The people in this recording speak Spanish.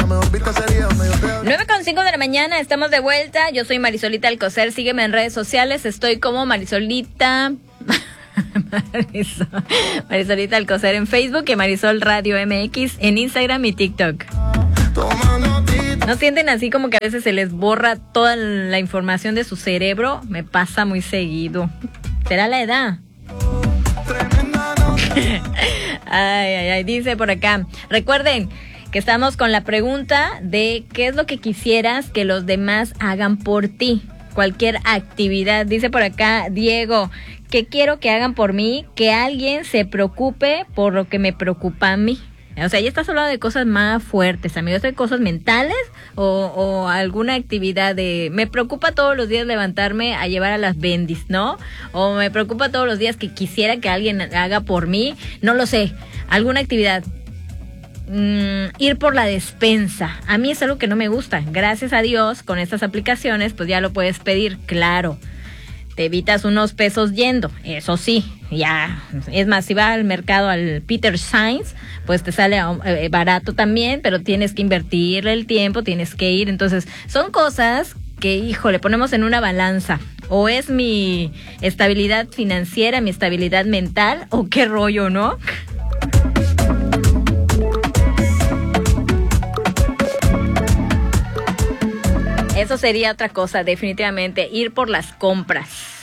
mejor vista sería donde yo te hablo. 9:05 de la mañana, estamos de vuelta. Yo soy Marisolita Alcocer. Sígueme en redes sociales. Estoy como Marisolita. Marisolita Alcocer en Facebook y Marisol Radio MX en Instagram y TikTok. ¿No sienten así como que a veces se les borra toda la información de su cerebro? Me pasa muy seguido. ¿Será la edad? Ay, dice por acá. Recuerden que estamos con la pregunta de qué es lo que quisieras que los demás hagan por ti. Cualquier actividad. Dice por acá Diego, ¿qué quiero que hagan por mí? Que alguien se preocupe por lo que me preocupa a mí. O sea, ya estás hablando de cosas más fuertes, amigos, de cosas mentales o alguna actividad de... Me preocupa todos los días levantarme a llevar a las bendis, ¿no? O me preocupa todos los días que quisiera que alguien haga por mí, no lo sé, alguna actividad. Ir por la despensa, a mí es algo que no me gusta. Gracias a Dios, con estas aplicaciones, pues ya lo puedes pedir, claro. Te evitas unos pesos yendo, eso sí, ya, es más, si vas al mercado, al Peter Sainz, pues te sale barato también, pero tienes que invertirle el tiempo, tienes que ir, entonces, son cosas que, híjole, ponemos en una balanza, o es mi estabilidad financiera, mi estabilidad mental, o qué rollo, ¿no? Eso sería otra cosa, definitivamente, ir por las compras.